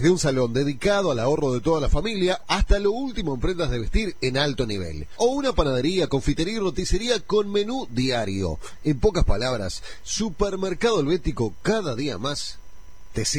Desde un salón dedicado al ahorro de toda la familia hasta lo último en prendas de vestir en alto nivel. O una panadería, confitería y roticería con menú diario. En pocas palabras, Supermercado Helvético cada día más te sirve.